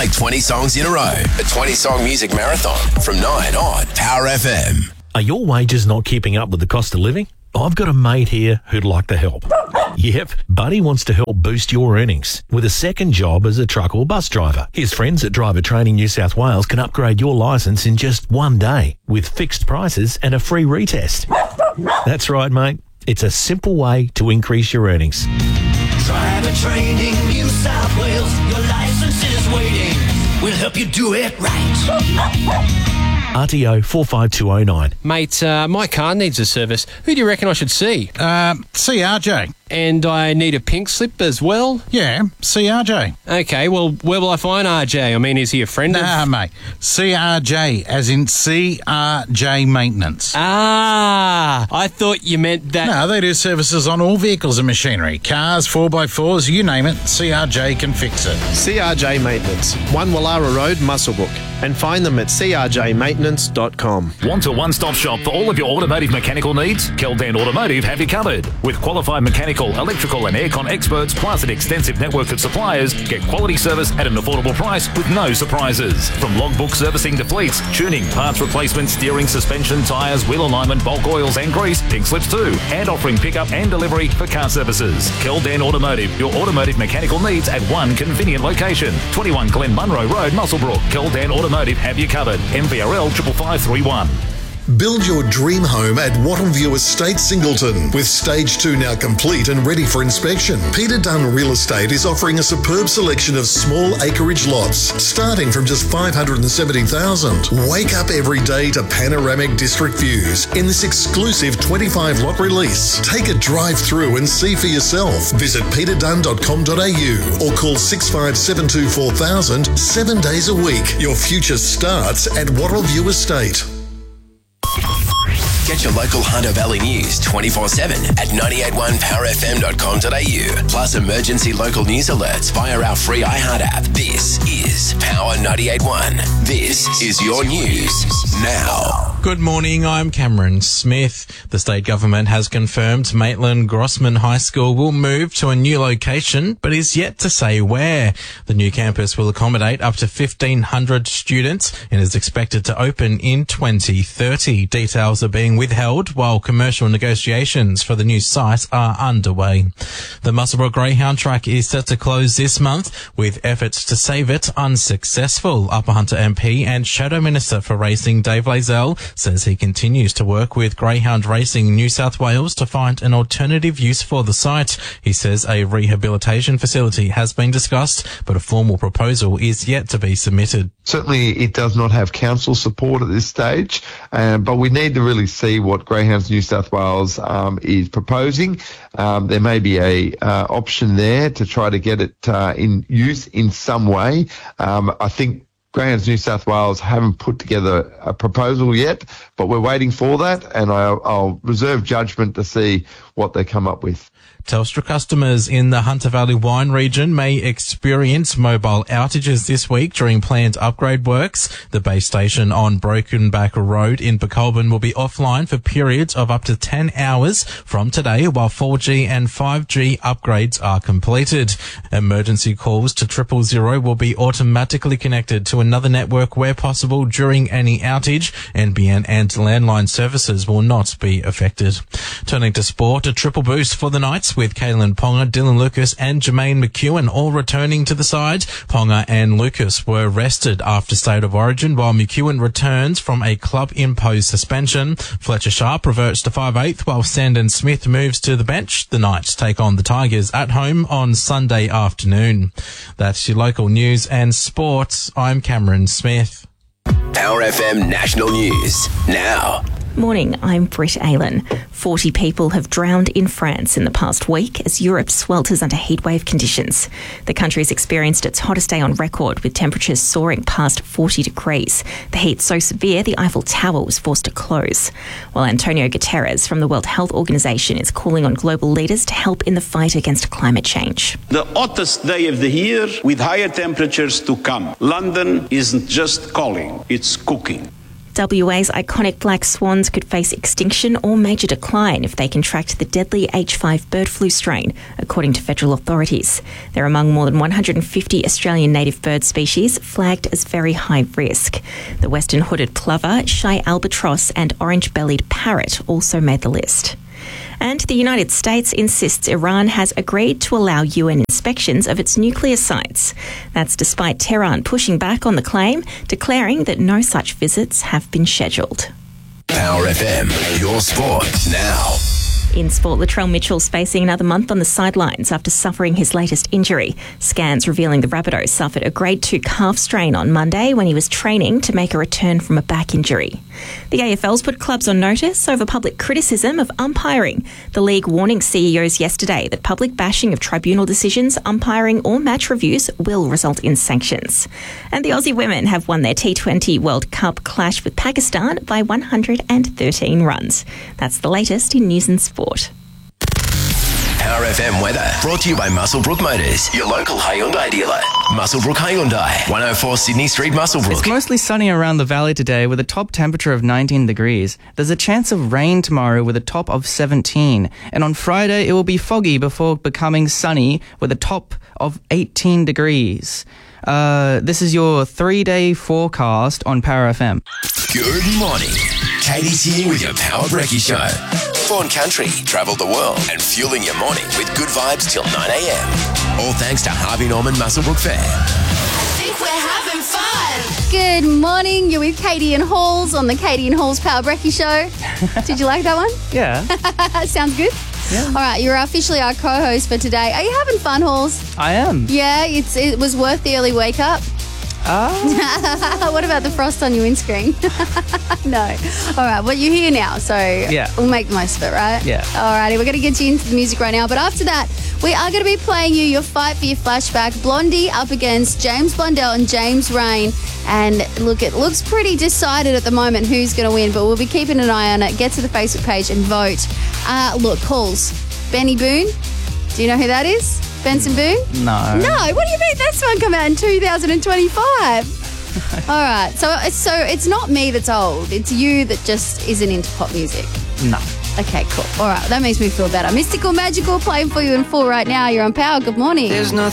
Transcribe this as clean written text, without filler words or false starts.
Play 20 songs in a row. A 20-song music marathon from 9 on Power FM. Are your wages not keeping up with the cost of living? I've got a mate here who'd like to help. Yep, Buddy wants to help boost your earnings with a second job as a truck or bus driver. His friends at Driver Training New South Wales can upgrade your licence in just one day with fixed prices and a free retest. That's right, mate. It's a simple way to increase your earnings. Driver Training New South Wales, your licence is waiting. We'll help you do it right. RTO 45209. Mate, my car needs a service. Who do you reckon I should see? CRJ. And I need a pink slip as well? Yeah, CRJ. Okay, well, where will I find RJ? I mean, is he a friend Nah, mate. CRJ, as in CRJ Maintenance. Ah, I thought you meant that... No, they do services on all vehicles and machinery. Cars, 4x4s, you name it, CRJ can fix it. CRJ Maintenance, 1 Wallara Road, Muswellbrook. And find them at crjmaintenance.com. Want a one-stop shop for all of your automotive mechanical needs? Keldan Automotive have you covered. With qualified mechanical, electrical and aircon experts, plus an extensive network of suppliers, get quality service at an affordable price with no surprises. From logbook servicing to fleets, tuning, parts replacement, steering, suspension, tyres, wheel alignment, bulk oils and grease, pink slips too, and offering pickup and delivery for car services. Keldan Automotive, your automotive mechanical needs at one convenient location. 21 Glen Munro Road, Muswellbrook. Keldan Automotive have you covered. MVRL 55531. Build your dream home at Wattle View Estate, Singleton. With Stage 2 now complete and ready for inspection, Peter Dunn Real Estate is offering a superb selection of small acreage lots, starting from just $570,000. Wake up every day to panoramic district views in this exclusive 25-lot release. Take a drive through and see for yourself. Visit peterdunn.com.au or call 6572 4000 7 days a week. Your future starts at Wattle View Estate. Get your local Hunter Valley news 24/7 at 981powerfm.com.au. Plus emergency local news alerts via our free iHeart app. This is Power 98.1. This is your news now. Good morning, I'm Cameron Smith. The state government has confirmed Maitland Grossman High School will move to a new location, but is yet to say where. The new campus will accommodate up to 1,500 students and is expected to open in 2030. Details are being withheld while commercial negotiations for the new site are underway. The Muswellbrook Greyhound track is set to close this month, with efforts to save it unsuccessful. Upper Hunter MP and Shadow Minister for Racing Dave Lazell says he continues to work with Greyhound Racing New South Wales to find an alternative use for the site. He says a rehabilitation facility has been discussed, but a formal proposal is yet to be submitted. Certainly it does not have council support at this stage, but we need to really see what Greyhounds New South Wales is proposing. There may be a option there to try to get it in use in some way. I think Greyhounds New South Wales haven't put together a proposal yet, but we're waiting for that, and I'll reserve judgment to see what they come up with. Telstra customers in the Hunter Valley Wine region may experience mobile outages this week during planned upgrade works. The base station on Broken Back Road in Bucolban will be offline for periods of up to 10 hours from today while 4G and 5G upgrades are completed. Emergency calls to 000 will be automatically connected to another network where possible during any outage. NBN and landline services will not be affected. Turning to sport, a triple boost for the Knights with Kalen Ponga, Dylan Lucas and Jermaine McEwen all returning to the side. Ponga and Lucas were rested after State of Origin, while McEwen returns from a club-imposed suspension. Fletcher Sharp reverts to 5/8, while Sandon Smith moves to the bench. The Knights take on the Tigers at home on Sunday afternoon. That's your local news and sports. I'm Cameron Smith. Power FM National News now. Morning, I'm Britt Aylan. 40 people have drowned in France in the past week as Europe swelters under heatwave conditions. The country has experienced its hottest day on record, with temperatures soaring past 40 degrees. The heat so severe the Eiffel Tower was forced to close. While Antonio Guterres from the World Health Organization is calling on global leaders to help in the fight against climate change. The hottest day of the year with higher temperatures to come. London isn't just calling, it's cooking. WA's iconic black swans could face extinction or major decline if they contract the deadly H5 bird flu strain, according to federal authorities. They're among more than 150 Australian native bird species flagged as very high risk. The western hooded plover, shy albatross and orange-bellied parrot also made the list. And the United States insists Iran has agreed to allow UN inspections of its nuclear sites. That's despite Tehran pushing back on the claim, declaring that no such visits have been scheduled. Power FM, your sport now. In sport, Latrell Mitchell's facing another month on the sidelines after suffering his latest injury. Scans revealing the Rabbitoh suffered a grade 2 calf strain on Monday when he was training to make a return from a back injury. The AFL's put clubs on notice over public criticism of umpiring. The league warning CEOs yesterday that public bashing of tribunal decisions, umpiring or match reviews will result in sanctions. And the Aussie women have won their T20 World Cup clash with Pakistan by 113 runs. That's the latest in news and sport. Power FM weather brought to you by Muswellbrook Motors, your local Hyundai dealer. Muswellbrook Hyundai, 104 Sydney Street, Muswellbrook. It's mostly sunny around the valley today with a top temperature of 19 degrees. There's a chance of rain tomorrow with a top of 17. And on Friday, it will be foggy before becoming sunny with a top of 18 degrees. This is your 3-day forecast on Power FM. Good morning. Katie's here with your Power Brekkie Show. Born country, travel the world, and fueling your morning with good vibes till 9 a.m. All thanks to Harvey Norman Muswellbrook Fair. I think we're having fun. Good morning. You're with Katie and Halls on the Katie and Halls Power Brekkie Show. Did you like that one? Yeah. Sounds good. Yeah. All right, you're officially our co-host for today. Are you having fun, Halls? I am. Yeah, it was worth the early wake up. Oh. What about the frost on your windscreen? No. All right, well, you're here now, so we'll make the most of it, right? Yeah. All righty, we're going to get you into the music right now, but after that, we are going to be playing you your fight for your flashback. Blondie up against James Blundell and James Rain. And look, it looks pretty decided at the moment who's going to win, but we'll be keeping an eye on it. Get to the Facebook page and vote. Look, Halls, Benny Boone. Do you know who that is? Benson Boone? No. No, what do you mean? That's one come out in 2025. All right, so it's not me that's old. It's you that just isn't into pop music. No. Okay, cool. All right, that makes me feel better. Mystical Magical playing for you in full right now. You're on Power. Good morning. There's nothing